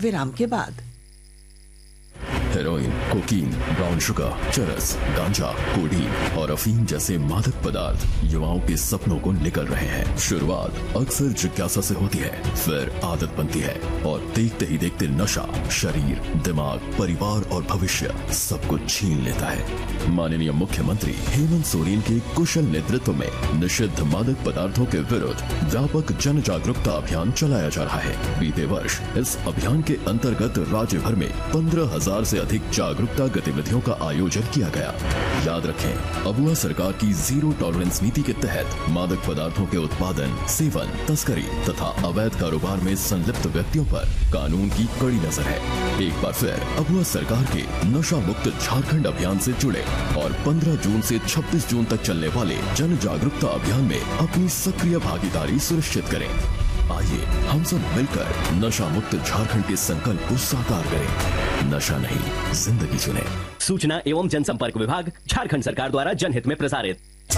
विराम के बाद हेरोइन, कोकीन, ब्राउन शुगर, चरस, गांजा, कोडीन और अफीम जैसे मादक पदार्थ युवाओं के सपनों को निकल रहे हैं। शुरुआत अक्सर जिज्ञासा से होती है, फिर आदत बनती है और देखते ही देखते नशा शरीर, दिमाग, परिवार और भविष्य सब कुछ छीन लेता है। माननीय मुख्यमंत्री हेमंत सोरेन के कुशल नेतृत्व में निषिद्ध मादक पदार्थों के विरुद्ध व्यापक जन जागरूकता अभियान चलाया जा रहा है। बीते वर्ष इस अभियान के अंतर्गत राज्य भर में 15,000 से अधिक जागरूकता गतिविधियों का आयोजन किया गया। याद रखें, अबुआ सरकार की जीरो टॉलरेंस नीति के तहत मादक पदार्थों के उत्पादन, सेवन, तस्करी तथा अवैध कारोबार में संलिप्त व्यक्तियों पर कानून की कड़ी नजर है। एक बार फिर अबुआ सरकार के नशा मुक्त झारखंड अभियान से जुड़े और 15 जून से 26 जून तक चलने वाले जन जागरूकता अभियान में अपनी सक्रिय भागीदारी सुनिश्चित करें। आइए हम सब मिलकर नशा मुक्त झारखंड के संकल्प को साकार करें। नशा नहीं, जिंदगी चुने। सूचना एवं जनसंपर्क विभाग, झारखंड सरकार द्वारा जनहित में प्रसारित।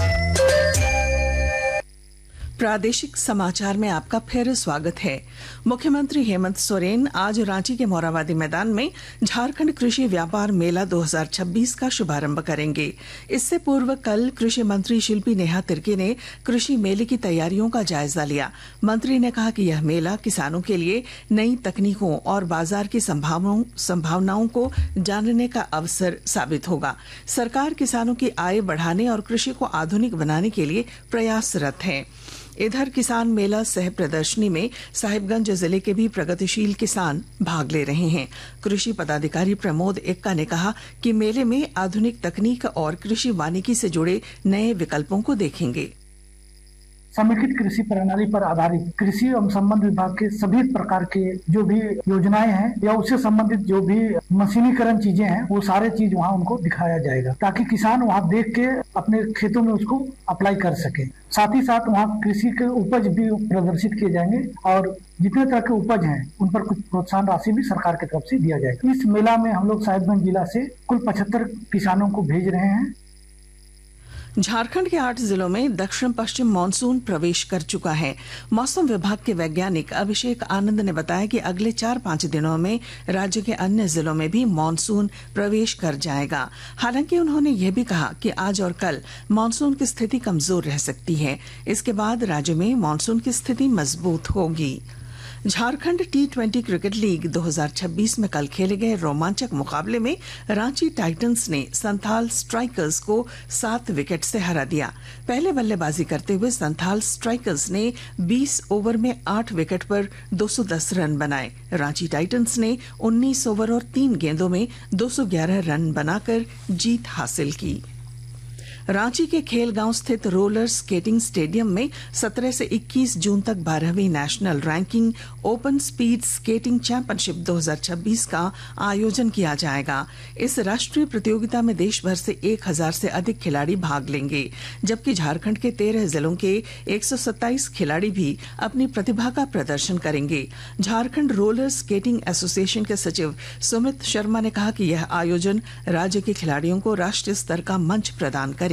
प्रादेशिक समाचार में आपका फिर स्वागत है। मुख्यमंत्री हेमंत सोरेन आज रांची के मोराबादी मैदान में झारखंड कृषि व्यापार मेला 2026 का शुभारंभ करेंगे। इससे पूर्व कल कृषि मंत्री शिल्पी नेहा तिर्की ने कृषि मेले की तैयारियों का जायजा लिया। मंत्री ने कहा कि यह मेला किसानों के लिए नई तकनीकों और बाजार की संभावनाओं को जानने का अवसर साबित होगा। सरकार किसानों की आय बढ़ाने और कृषि को आधुनिक बनाने के लिए प्रयासरत है। इधर किसान मेला सह प्रदर्शनी में साहिबगंज जिले के भी प्रगतिशील किसान भाग ले रहे हैं। कृषि पदाधिकारी प्रमोद एक्का ने कहा कि मेले में आधुनिक तकनीक और कृषि वानिकी से जुड़े नए विकल्पों को देखेंगे। समेकित कृषि प्रणाली पर आधारित कृषि एवं संबंध विभाग के सभी प्रकार के जो भी योजनाएं हैं या उससे संबंधित जो भी मशीनीकरण चीजें हैं वो सारे चीज वहाँ उनको दिखाया जाएगा, ताकि किसान वहाँ देख के अपने खेतों में उसको अप्लाई कर सके। साथ ही साथ वहाँ कृषि के उपज भी प्रदर्शित किए जाएंगे और जितने तरह के उपज हैं उन पर कुछ प्रोत्साहन राशि भी सरकार की तरफ से दिया जाएगा। इस मेला में हम लोग साहिबगंज जिला से कुल 75 किसानों को भेज रहे हैं। झारखंड के 8 जिलों में दक्षिण पश्चिम मानसून प्रवेश कर चुका है। मौसम विभाग के वैज्ञानिक अभिषेक आनंद ने बताया कि अगले 4-5 दिनों में राज्य के अन्य जिलों में भी मानसून प्रवेश कर जाएगा। हालांकि उन्होंने यह भी कहा कि आज और कल मानसून की स्थिति कमजोर रह सकती है। इसके बाद राज्य में मानसून की स्थिति मजबूत होगी। झारखंड T20 क्रिकेट लीग 2026 में कल खेले गए रोमांचक मुकाबले में रांची टाइटंस ने संथाल स्ट्राइकर्स को 7 विकेट से हरा दिया। पहले बल्लेबाजी करते हुए संथाल स्ट्राइकर्स ने 20 ओवर में 8 विकेट पर 210 रन बनाए। रांची टाइटंस ने 19 ओवर और 3 गेंदों में 211 रन बनाकर जीत हासिल की। रांची के खेलगांव स्थित रोलर स्केटिंग स्टेडियम में 17 से 21 जून तक 12वीं national ranking open speed skating championship 2026 का आयोजन किया जाएगा। इस राष्ट्रीय प्रतियोगिता में देश भर से 1000 से अधिक खिलाड़ी भाग लेंगे, जबकि झारखंड के 13 जिलों के 127 खिलाड़ी भी अपनी प्रतिभा का प्रदर्शन करेंगे। झारखंड रोलर स्केटिंग एसोसिएशन के सचिव सुमित शर्मा ने कहा कि यह आयोजन राज्य के खिलाड़ियों को राष्ट्रीय स्तर का मंच प्रदान करेगा।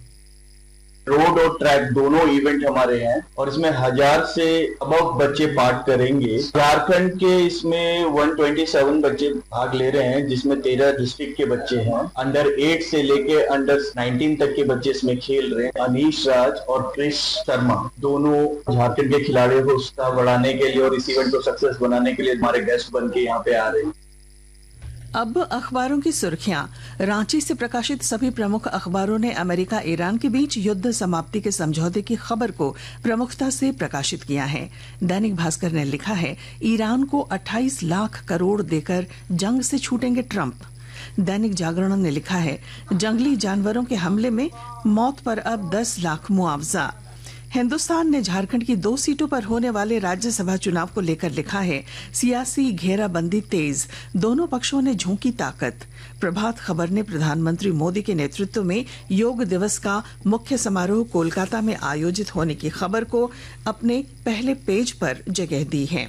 रोड और ट्रैक दोनों इवेंट हमारे हैं और इसमें 1000 से अबव बच्चे पार्ट करेंगे। झारखंड के इसमें 127 बच्चे भाग ले रहे हैं, जिसमें 13 डिस्ट्रिक्ट के बच्चे हैं। अंडर 8 से लेके अंडर 19 तक के बच्चे इसमें खेल रहे हैं। अनीश राज और क्रिश शर्मा दोनों झारखंड के खिलाड़ियों को उत्साह बढ़ाने के लिए और इस इवेंट को सक्सेस बनाने के लिए हमारे गेस्ट बन के यहाँ पे आ रहे हैं। अब अखबारों की सुर्खियां। रांची से प्रकाशित सभी प्रमुख अखबारों ने अमेरिका ईरान के बीच युद्ध समाप्ति के समझौते की खबर को प्रमुखता से प्रकाशित किया है। दैनिक भास्कर ने लिखा है, ईरान को 28 लाख करोड़ देकर जंग से छूटेंगे ट्रंप। दैनिक जागरण ने लिखा है, जंगली जानवरों के हमले में मौत पर अब 10 लाख मुआवजा। हिंदुस्तान ने झारखंड की 2 सीटों पर होने वाले राज्यसभा चुनाव को लेकर लिखा है, सियासी घेराबंदी तेज, दोनों पक्षों ने झोंकी ताकत। प्रभात खबर ने प्रधानमंत्री मोदी के नेतृत्व में योग दिवस का मुख्य समारोह कोलकाता में आयोजित होने की खबर को अपने पहले पेज पर जगह दी है।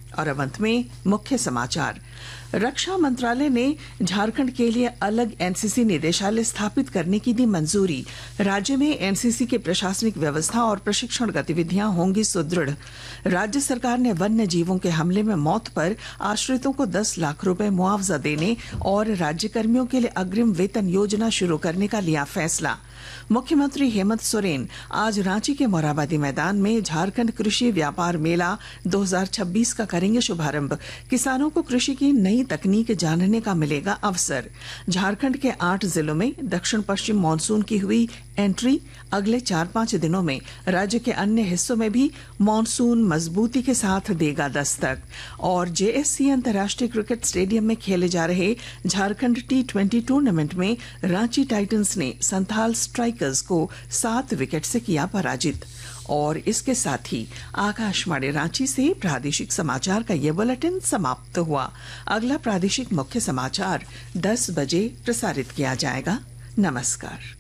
और अब अंत में मुख्य समाचार। रक्षा मंत्रालय ने झारखंड के लिए अलग एनसीसी निदेशालय स्थापित करने की दी मंजूरी। राज्य में एनसीसी की प्रशासनिक व्यवस्था और प्रशिक्षण गतिविधियां होंगी सुदृढ़। राज्य सरकार ने वन्य जीवों के हमले में मौत पर आश्रितों को 10 लाख रुपए मुआवजा देने और राज्यकर्मियों के लिए अग्रिम वेतन योजना शुरू करने का लिया फैसला। मुख्यमंत्री हेमंत सोरेन आज रांची के मोरहाबादी मैदान में झारखंड कृषि व्यापार मेला 2026 का करेंगे शुभारंभ। किसानों को कृषि की नई तकनीक जानने का मिलेगा अवसर। झारखंड के 8 जिलों में दक्षिण पश्चिम मानसून की हुई एंट्री। अगले 4-5 दिनों में राज्य के अन्य हिस्सों में भी मानसून मजबूती के साथ देगा दस्तक। और जेएससी अंतर्राष्ट्रीय क्रिकेट स्टेडियम में खेले जा रहे झारखंड T20 टूर्नामेंट में रांची टाइटंस ने संथाल स्ट्राइकर्स को 7 विकेट से किया पराजित। और इसके साथ ही आकाशवाणी रांची से प्रादेशिक समाचार का ये बुलेटिन समाप्त हुआ। अगला प्रादेशिक मुख्य समाचार 10 बजे प्रसारित किया जाएगा। नमस्कार।